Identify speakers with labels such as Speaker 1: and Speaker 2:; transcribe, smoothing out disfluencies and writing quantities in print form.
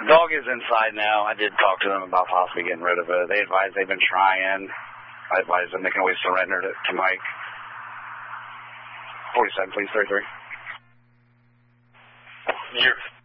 Speaker 1: Dog is inside now. I did talk to them about possibly getting rid of it. They advised they've been trying. I advised them they can always surrender it to Mike. 47, please, 33.
Speaker 2: You're